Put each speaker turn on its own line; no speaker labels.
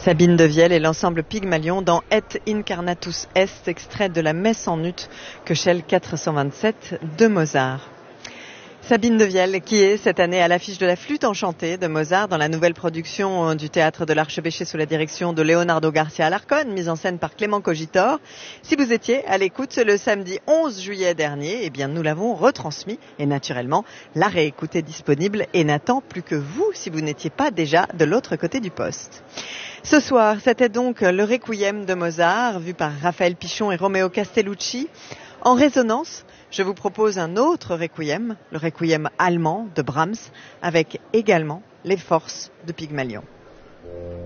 Sabine Devielle et l'ensemble Pygmalion dans Et Incarnatus Est, extrait de la Messe en ut, Köchel 427 de Mozart. Sabine Devielle, qui est cette année à l'affiche de la Flûte enchantée de Mozart dans la nouvelle production du Théâtre de l'Archevêché sous la direction de Leonardo Garcia Alarcón, mise en scène par Clément Cogitor. Si vous étiez à l'écoute le samedi 11 juillet dernier, eh bien nous l'avons retransmis et naturellement la réécoute est disponible et n'attend plus que vous si vous n'étiez pas déjà de l'autre côté du poste. Ce soir, c'était donc le Requiem de Mozart, vu par Raphaël Pichon et Romeo Castellucci. En résonance, je vous propose un autre Requiem, le Requiem allemand de Brahms, avec également les forces de Pygmalion.